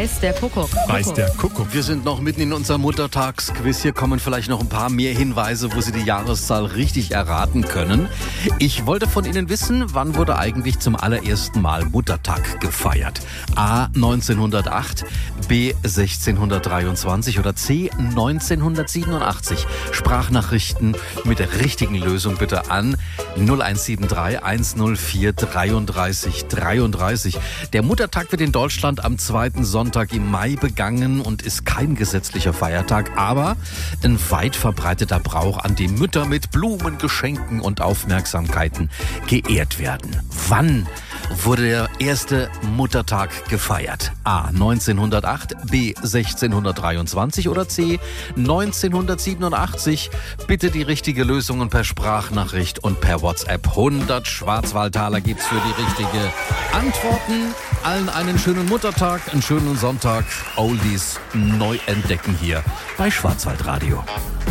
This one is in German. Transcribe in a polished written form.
weiß der Kuckuck. Weiß der Kuckuck. Wir sind noch mitten in unserem Muttertagsquiz. Hier kommen vielleicht noch ein paar mehr Hinweise, wo Sie die Jahreszahl richtig erraten können. Ich wollte von Ihnen wissen, wann wurde eigentlich zum allerersten Mal Muttertag gefeiert? A. 1908, B. 1623 oder C. 1987. Sprachnachrichten mit der richtigen Lösung bitte an 0173 104 33 33. Der Muttertag wird in Deutschland am zweiten Sonntag im Mai begangen und ist kein gesetzlicher Feiertag, aber ein weit verbreiteter Brauch, an dem Mütter mit Blumen, Geschenken und Aufmerksamkeiten geehrt werden. Wann wurde der erste Muttertag gefeiert? A. 1908, B. 1623 oder C. 1987. Bitte die richtige Lösung per Sprachnachricht und per WhatsApp. 100 Schwarzwaldtaler gibt's für die richtige Antworten. Allen einen schönen Muttertag, einen schönen Sonntag. Oldies neu entdecken hier bei Schwarzwaldradio.